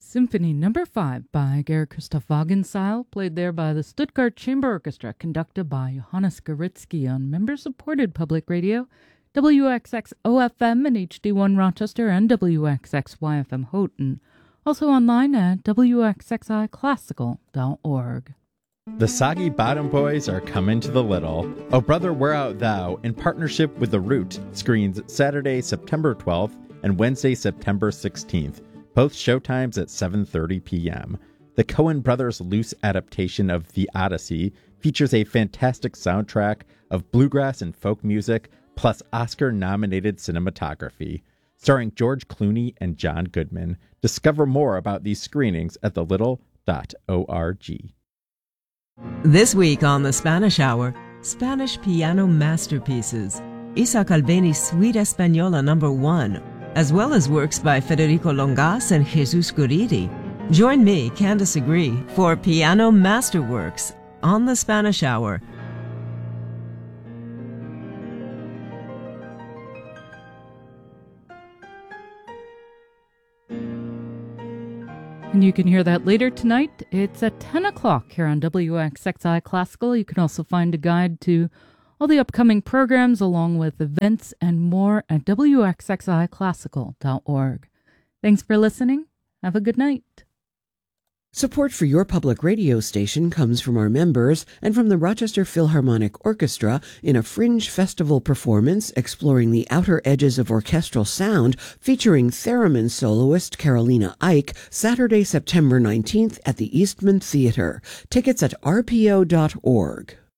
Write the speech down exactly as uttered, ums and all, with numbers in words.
Symphony Number five by Georg Christoph Wagenseil, played there by the Stuttgart Chamber Orchestra, conducted by Johannes Garitsky on member-supported public radio, W X X O F M and H D one Rochester and W X X Y F M Houghton. Also online at W X X I classical dot org. The Soggy Bottom Boys are coming to the Little. Oh Brother, Where Art Thou, in partnership with The Root, screens Saturday, September twelfth and Wednesday, September sixteenth. Both showtimes at seven thirty p.m. The Coen brothers' loose adaptation of The Odyssey features a fantastic soundtrack of bluegrass and folk music, plus Oscar-nominated cinematography. Starring George Clooney and John Goodman. Discover more about these screenings at the little dot org. This week on The Spanish Hour, Spanish piano masterpieces, Isa Calveni's Suite Española number one, as well as works by Federico Longas and Jesus Guridi. Join me, Candice Agree, for Piano Masterworks on The Spanish Hour. And you can hear that later tonight. It's at ten o'clock here on W X X I Classical. You can also find a guide to all the upcoming programs along with events and more at W X X I classical dot org. Thanks for listening. Have a good night. Support for your public radio station comes from our members and from the Rochester Philharmonic Orchestra in a fringe festival performance exploring the outer edges of orchestral sound featuring theremin soloist Carolina Ike Saturday, September nineteenth at the Eastman Theater. Tickets at R P O dot org.